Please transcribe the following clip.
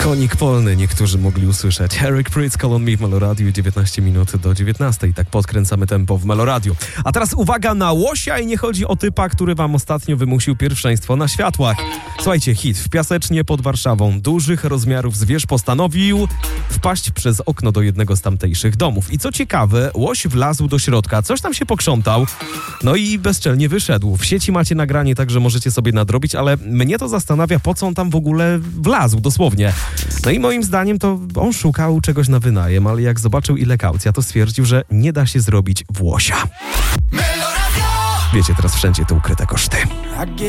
Konik polny niektórzy mogli usłyszeć. Eric Prydz, Call on Me w Meloradiu, 19 minut do 19. Tak podkręcamy tempo w Meloradiu. A teraz uwaga na łosia i nie chodzi o typa, który wam ostatnio wymusił pierwszeństwo na światłach. Słuchajcie, hit w Piasecznie pod Warszawą. Dużych rozmiarów zwierz postanowił wpaść przez okno do jednego z tamtejszych domów. I co ciekawe, łoś wlazł do środka, coś tam się pokrzątał, no i bezczelnie wyszedł. W sieci macie nagranie, także możecie sobie nadrobić, ale mnie to zastanawia, po co on tam w ogóle wlazł, dosłownie. No i moim zdaniem to on szukał czegoś na wynajem, ale jak zobaczył ile kaucja, to stwierdził, że nie da się zrobić w łosia. Wiecie, teraz wszędzie te ukryte koszty.